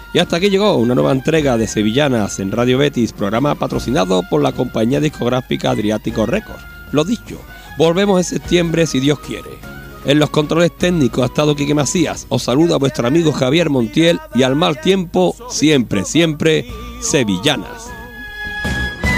Y hasta aquí llegó una nueva entrega de Sevillanas en Radio Betis, programa patrocinado por la compañía discográfica Adriático Records. Lo dicho, volvemos en septiembre si Dios quiere. En los controles técnicos ha estado Quique Macías. Os saluda vuestro amigo Javier Montiel y al mal tiempo, siempre, siempre, Sevillanas.